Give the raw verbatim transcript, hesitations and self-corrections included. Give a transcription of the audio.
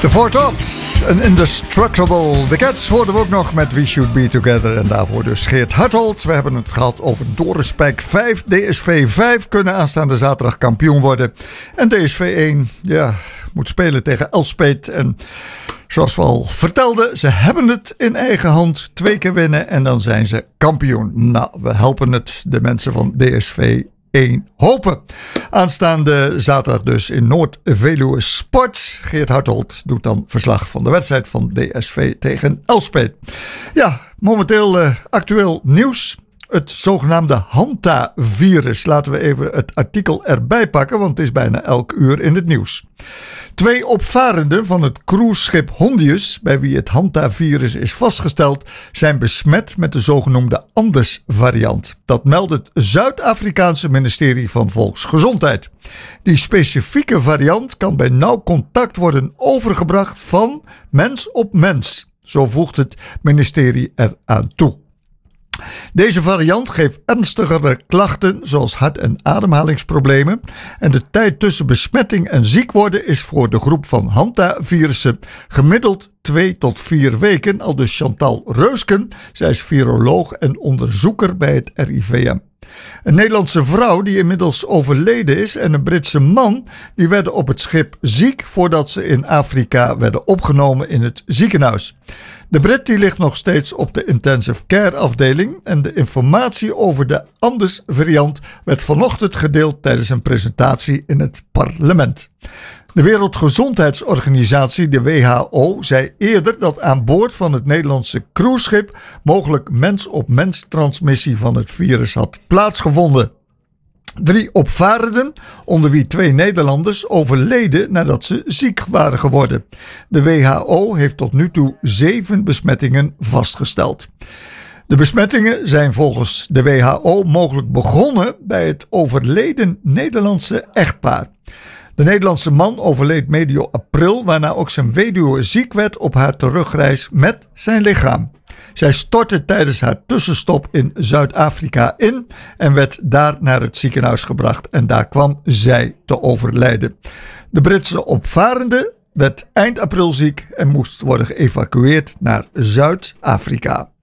De Four Tops, een Indestructible. De Cats hoorden we ook nog met We Should Be Together. En daarvoor dus Geert Hartelt. We hebben het gehad over Doris Spijk vijf. D S V vijf kunnen aanstaande zaterdag kampioen worden. En D S V één, ja, moet spelen tegen Elspet. En zoals we al vertelden, ze hebben het in eigen hand. Twee keer winnen en dan zijn ze kampioen. Nou, we helpen het de mensen van D S V één hopen. Aanstaande zaterdag dus in Noord-Veluwe Sport. Geert Hartelt doet dan verslag van de wedstrijd van D S V tegen Elspet. Ja, momenteel uh, actueel nieuws. Het zogenaamde Hanta-virus. Laten we even het artikel erbij pakken, want het is bijna elk uur in het nieuws. Twee opvarenden van het cruiseschip Hondius, bij wie het Hanta-virus is vastgesteld, zijn besmet met de zogenoemde Anders-variant. Dat meldt het Zuid-Afrikaanse ministerie van Volksgezondheid. Die specifieke variant kan bij nauw contact worden overgebracht van mens op mens. Zo voegt het ministerie eraan toe. Deze variant geeft ernstigere klachten zoals hart- en ademhalingsproblemen en de tijd tussen besmetting en ziek worden is voor de groep van Hanta-virussen gemiddeld twee tot vier weken, aldus Chantal Reusken. Zij is viroloog en onderzoeker bij het R I V M. Een Nederlandse vrouw die inmiddels overleden is en een Britse man die werden op het schip ziek voordat ze in Afrika werden opgenomen in het ziekenhuis. De Brit die ligt nog steeds op de intensive care afdeling en de informatie over de Anders variant werd vanochtend gedeeld tijdens een presentatie in het parlement. De Wereldgezondheidsorganisatie, de W H O, zei eerder dat aan boord van het Nederlandse cruiseschip mogelijk mens-op-mens transmissie van het virus had plaatsgevonden. Drie opvarenden, onder wie twee Nederlanders, overleden nadat ze ziek waren geworden. De W H O heeft tot nu toe zeven besmettingen vastgesteld. De besmettingen zijn volgens de W H O mogelijk begonnen bij het overleden Nederlandse echtpaar. De Nederlandse man overleed medio april, waarna ook zijn weduwe ziek werd op haar terugreis met zijn lichaam. Zij stortte tijdens haar tussenstop in Zuid-Afrika in en werd daar naar het ziekenhuis gebracht en daar kwam zij te overlijden. De Britse opvarende werd eind april ziek en moest worden geëvacueerd naar Zuid-Afrika.